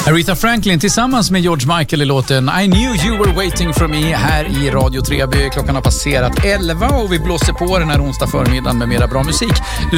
Aretha Franklin tillsammans med George Michael i låten I knew you were waiting for me här i Radio Treby. Klockan har passerat 11 och vi blåser på den här onsdag förmiddagen med mera bra musik.